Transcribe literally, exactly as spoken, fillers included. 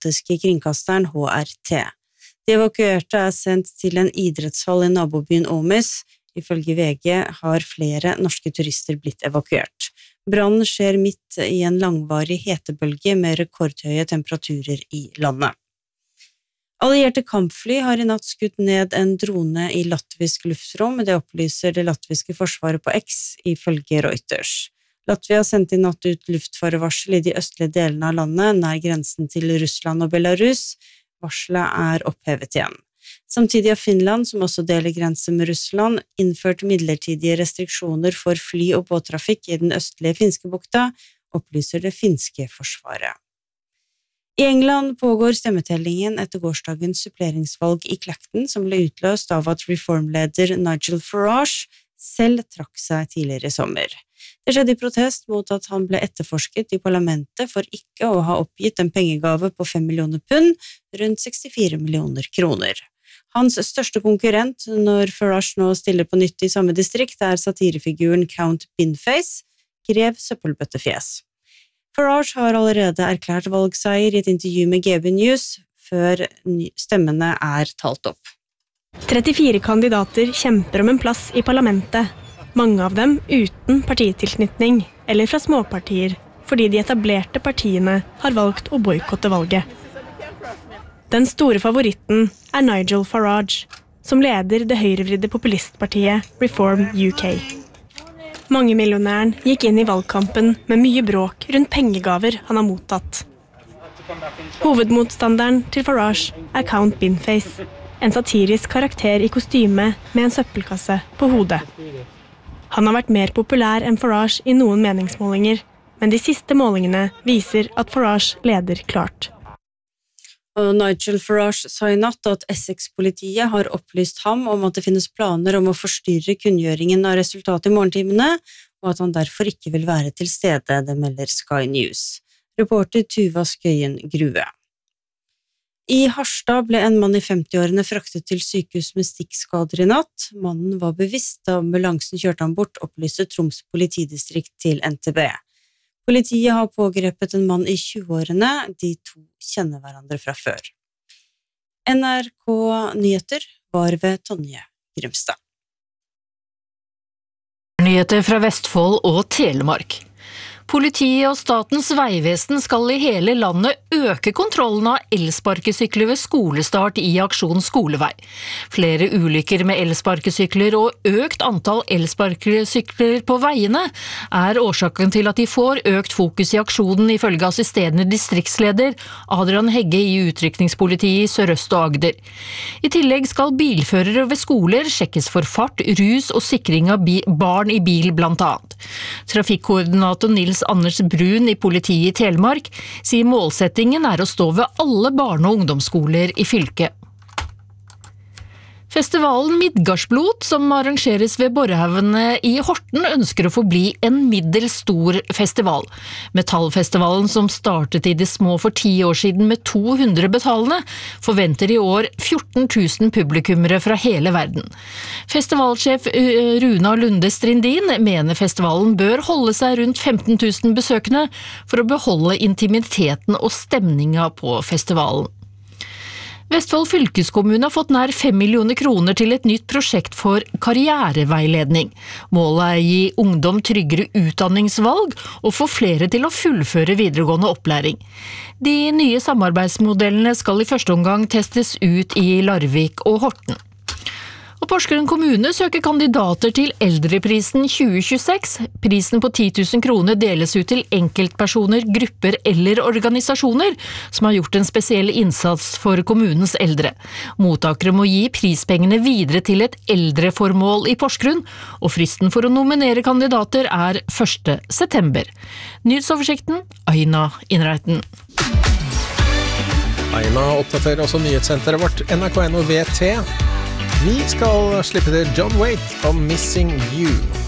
baltiske kringkasteren H R T. De evakuerte er sendt til en idrettshall i nabobyen Omis. Ifølge V G har flere norske turister blitt evakuert. Brannen skjer midt i en langvarig hetebølge med rekordhøye temperaturer i landet. Allierte kampfly har i natt skutt ned en drone i latvisk luftrom, det opplyser det latviske forsvaret på X, ifølge Reuters. Latvia sendte i natt ut luftfarevarsel i de østlige delene av landet, nær grensen til Russland og Belarus. Varselet er opphevet igjen. Samtidig har Finland, som også deler grense med Russland, innført midlertidige restriksjoner for fly- og båttrafikk i den østlige finske bukta, opplyser det finske forsvaret. I England pågår stemmetellingen etter gårsdagens suppleringsvalg i Clacton, som ble utløst av at reformleder Nigel Farage selv trakk seg tidligere i sommer. Det skjedde i protest mot at han ble etterforsket i parlamentet for ikke å ha oppgitt en pengegave på fem millioner pund, rundt sekstifire millioner kroner. Hans største konkurrent når Farage nå stiller på nytt i samme distrikt er satirefiguren Count Binface, grev søppelbøttefjes. Farage har allerede erklært valgseier i et intervju med G B News før stemmene er talt opp. trettifire kandidater kjemper om en plass i parlamentet, mange av dem uten partitilknytning eller fra småpartier, fordi de etablerte partiene har valgt å boikotte valget. Den store favoritten er Nigel Farage, som leder det høyrevridde populistpartiet Reform U K. Mange millionæren gikk inn i valgkampen med mye bråk rundt pengegaver han har mottatt. Hovedmotstanderen til Farage er Count Binface, en satirisk karakter i kostyme med en søppelkasse på hodet. Han har vært mer populær enn Farage i noen meningsmålinger, men de siste målingene viser at Farage leder klart. Og Nigel Farage sa i natt at Essex-politiet har opplyst ham om at det finnes planer om å forstyrre kunngjøringen av resultatet i morgentimene, og at han derfor ikke vil være til stede, det melder Sky News. Reporter Tuva Skøyen Grue. I Harstad ble en mann i femti-årene fraktet til sykehus med stikkskader i natt. Mannen var bevisst da ambulansen kjørte ham bort, opplyste Troms politidistrikt til N T B. Politiet har pågrepet en mann i tjue-årene, de to kjenner hverandre fra før. N R K Nyheter var ved Tonje Grimstad. Nyheter fra Vestfold og Telemark. Politiet og Statens vegvesen skal i hele landet øke kontrollen av elsparkesykler ved skolestart i aksjon Skolevei. Flere ulykker med elsparkesykler og økt antall elsparkesykler på veiene er årsaken til at de får økt fokus i aksjonen, ifølge assisterende distriktsleder Adrian Hegge i utrykningspolitiet i Sør-Øst og Agder. I tillegg skal bilførere ved skoler sjekkes for fart, rus og sikring av barn i bil blant annet. Trafikkoordinator Nils Anders Brun i politiet i Telemark sier målsettingen er å stå ved alle barne- og ungdomsskoler i fylket. Festivalen Midgardsblot, som arrangeres ved Borrehaugene i Horten, ønsker å forbli en middels stor festival. Metallfestivalen, som startet i det små for ti år siden med to hundre betalende, forventer i år fjorten tusen publikummere fra hele verden. Festivalsjef Runa Lunde Strindin mener festivalen bør holde seg rundt femten tusen besøkende for å beholde intimiteten og stemninga på festivalen. Vestfold fylkeskommune har fått nær fem millioner kroner til et nytt prosjekt for karriereveiledning. Målet er å gi ungdom tryggere utdanningsvalg og få flere til å fullføre videregående opplæring. De nye samarbeidsmodellene skal i første omgang testes ut i Larvik og Horten. Og Porsgrunn kommune søker kandidater til Eldreprisen tjue tjueseks. Prisen på ti tusen kroner deles ut til enkeltpersoner, grupper eller organisasjoner som har gjort en spesiell innsats for kommunens eldre. Mottakere må gi prispengene videre til et eldreformål i Porsgrunn, og fristen for å nominere kandidater er første september. Nyhetsoversikten, Aina Innreiten. Aina oppdaterer også nyhetssenteret vårt N R K N O V T. Vi skal slippe til John Waite og Missing You.